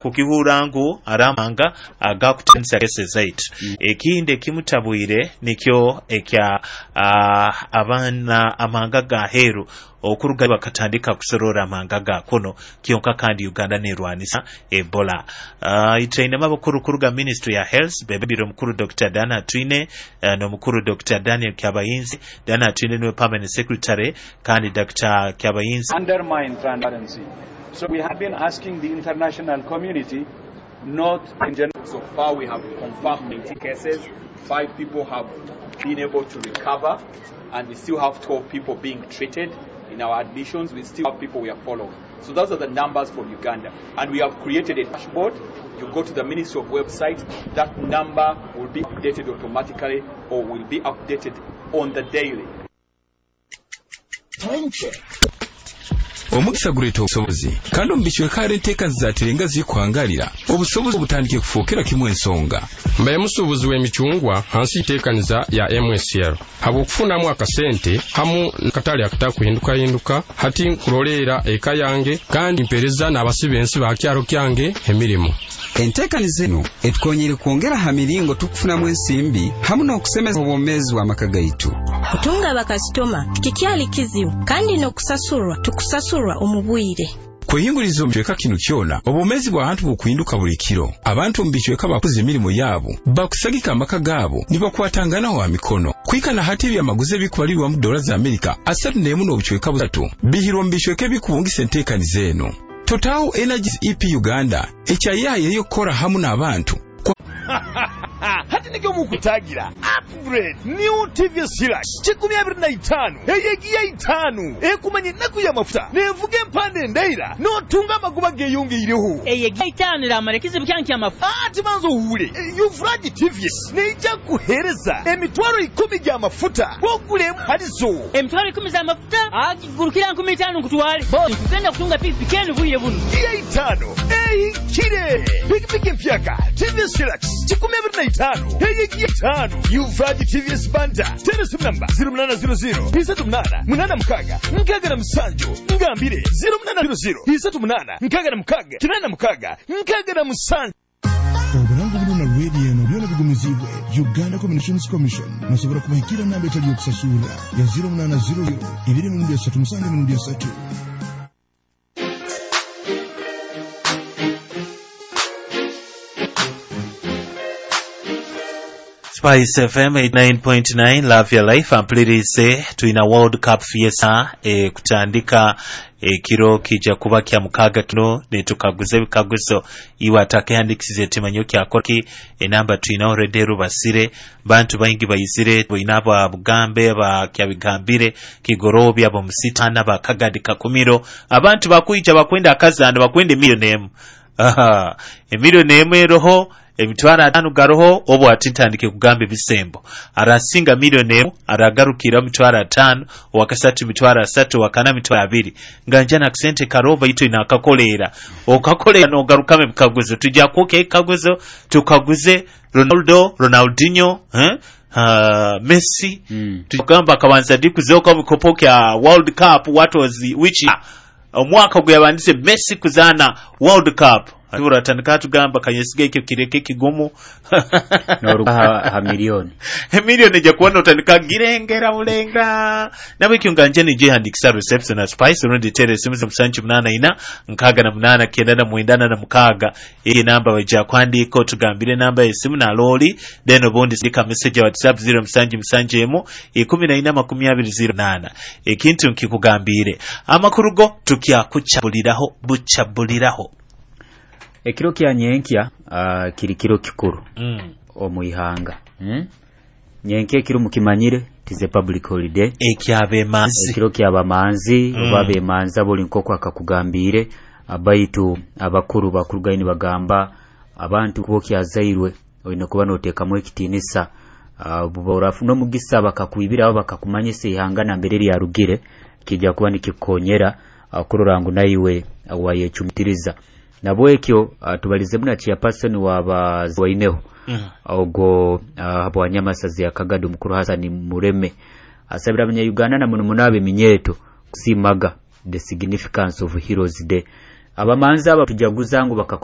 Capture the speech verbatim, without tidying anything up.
kukihurangu aramanga agakutensa cases eight mm. ekinde kimutabwire nikyo ekya uh, abana amanga ga heru okuruga bakatandika kusorora amanga ga kono kionka kandi Uganda nerwanisa Ebola uh, itaine mabukuru kuruga Ministry ya Health bebiro mkuru Doctor Dana Twine uh, no mkuru Doctor Daniel Kyabayinzi. Dana Twine no permanent secretary kandi Doctor Kyabayinzi undermine transparency. So we have been asking the international community not in general. So far we have confirmed eighty cases, five people have been able to recover, and we still have twelve people being treated. In our admissions, we still have people we are following. So those are the numbers for Uganda. And we have created a dashboard. You go to the Ministry of website, that number will be updated automatically or will be updated on the daily. Omukisa guleeta obusobozi kandi omubiswe kale enteeka zizatirenga zikwangalira obusobozi obutandike kufookera kimu ensonga mbaye musuubuzi w'emicungwa hansi iteekaniza ya M S L habw'okufunamu akasente hamu katale akatakuhinduka hinduka hati nkuloleera eka yange kandi mpereza n'abasibe ensi bakyalo kyange emirimu. Enteekaniza eno etukonyere kwongera ha miringo tukufunamu ensimbi hamu n'okusemeza obwomeezi bw'amaka gaitu. Kutunga bakasitoma kikyali kizibu kandi n'okusasulwa tukusasulwa omubwire. Kweyinguriza omukiweka kino kyona obwomeezi bw'abantu bukuhinduka buli kiro. Abantu mu bikiweka bakoze emirimu yaabo bakusagika amaka gaabo ne bakwatanganawo amikono. Kwikana hati ebyamaguzi ebikubalirwa mu dola za Amerika asatu n'emu n'obukiweka busatu bihirwa mu bikiweka ebikubungisa enteekaniza eno. Total Energies E P Uganda ekyayaye yokora hamu n'abantu. Hati nige mukutagira upgrade new T V S Hilux chikumi abiri na itanu eyegiye itanu ekumanye naku ya mafuta nevuge mpande ndaira no tunga maguba geyunge iriho eyegiye itanu la marekize byanki ya mafuta ati manzo hure yufragi T V S neja kuhereza emitwaro ikumi ya mafuta bokule hadizo emitwaro ikumi za mafuta agurukira nkumi itanu kutwale bo kugenda kutunga pikipiki buye bunu iye itanu eyi kire pikipiki mpyaka T V S Hilux chikumi abiri na itanu eyegiye itanu yufragi T V S Banda telephone number zero nane zero zero isatu munana munana mukaga nkaga na musanjo ngambire zero nane zero zero isatu munana nkaga na mukaga kinana mukaga nkaga na musanjo. Obulango buno na radio no byona bigumizibwe Uganda Communications Commission musobora kubahikira namba etali yokusasula ya zero nane zero zero ibiri mu ndya satu musange mu ndya satu. Spice F M eighty-nine point nine Love Your Life ampulirize tuina World Cup fiesta e, kutandika e, kiro kija kuba kya mukaga kino ne tukaguze bikaguzo iwatake handikize timanyo kyakoki enamba tuina already rubasire bantu bayingi bayizire boinabo abugambe ba kyabigambire kigorobi abo musitana bakagadika kumiro abantu bakuija bakwenda akazana bakwenda millionaire aha e millionaire roho emitwara atanu garoho obo atintandike kugambe bisembo arasinga millionaire aragarukira mitwara atanu wakasatu mitwara asatu wakana mitwara abiri nganjana aksente karoba ito inakakolera okakolera no garukame bikaguzo tujja kuke kaguzo tukaguze Ronaldo Ronaldinho eh uh, Messi mm. tugamba kabanza dikuzoka bukopoke World Cup what was the which omwaka gwe yabandise Messi kuzana World Cup Ura tandika tugamba kanyesiga ikyo kireke kigomo no ha, ha milioni milioni je kuona utandika girengera bulenga nabwe kyonganje ni je handikisa reception at Spice on the terrace simu musanchi munana ina nkaga na munana kenda na muindana na mukaga iyi namba baje kwandiko tugambire namba esimu na loli then obondi sika message ya WhatsApp zero musanchi musanchi emo ikumi na ina makumi abiri zero nana ekintu nkikugambire amakurugo tukya kuchabuliraho buchabuliraho ekiro kya nyenkya uh, kiri kiro kikuru mm. omuihanga mm? nyenkya kiro mukimanyire tize public holiday ekyabe manzi ekiro kyaba manzi mm. babe manza boli nkoko akakugambire abaitu abakuru bakurugaini bagamba abantu kubokyazairwe oyina kuba notekamu ekitinisa uh, buborafu no mugisa bakakuibira abo bakakumanyise ihanga na mbere ya rugire kijja kuba nikikonyera uh, kururangu naiwe awaye chumtiriza nabwekyo uh, tubalize muna chia person waba waineho mm. ogo abo uh, wanyamasazi ya Kagado mukuru Hassan Mureme asabira abanya Uganda na munabe minyeto kusimaga the significance of Heroes Day abamanza aba tujaguzangu baka